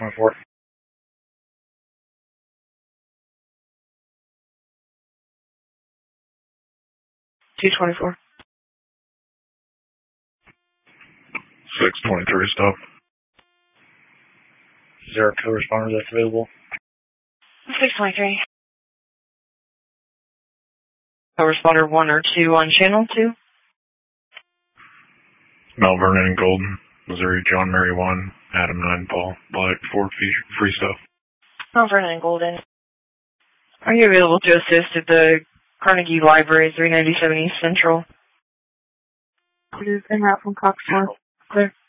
624. 224. 623, stop. 0 co-responders that's available. 623. Co-responder 1 or 2 on channel 2. Mount Vernon and Golden, Missouri, John Mary 1, Adam 9, Paul, Black, Ford, free stuff. Mount Vernon and Golden. Are you available to assist at the Carnegie Library, 397 East Central? Clear en route from Cox 4. Clear.